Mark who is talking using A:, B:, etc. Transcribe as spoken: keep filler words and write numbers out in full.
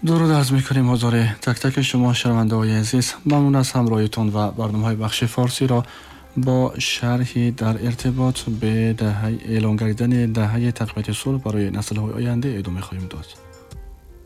A: درود عرض می‌کنیم حضور تک تک شما شنونده‌های عزیز. ممنون از همراهیتون و برنامه‌های بخش فارسی را با شرحی در ارتباط به دهه اعلام گردیدن دهه تقویت صلح برای نسل‌های آینده ادامه خواهیم داد.